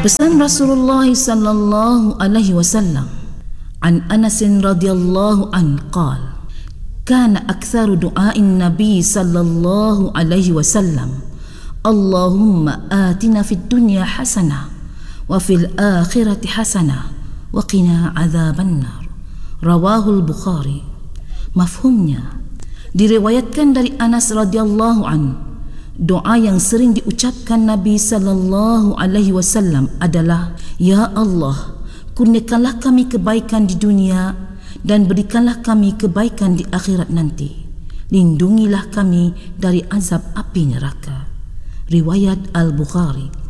Pesan Rasulullah sallallahu alaihi wasallam an Anas radhiyallahu an qala kana aktsaru du'ain Nabi sallallahu alaihi wasallam Allahumma atina fid dunya hasanah wa fil akhirati hasanah wa qina adzaban nar. Rawahul Bukhari. Mafhumnya, diriwayatkan dari Anas radhiyallahu an, doa yang sering diucapkan Nabi sallallahu alaihi wasallam adalah, ya Allah, kurniakanlah kami kebaikan di dunia dan berikanlah kami kebaikan di akhirat nanti. Lindungilah kami dari azab api neraka. Riwayat Al-Bukhari.